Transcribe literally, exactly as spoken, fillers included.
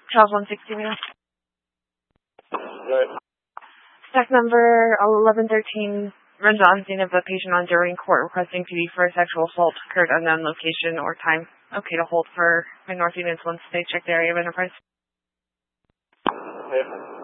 Charles one sixty, we know. Right. Stack number eleven thirteen runs on scene of a patient on during court requesting P D for a sexual assault occurred unknown location or time. Okay to hold for my North Union Insulin State. Check the area of enterprise. Yeah.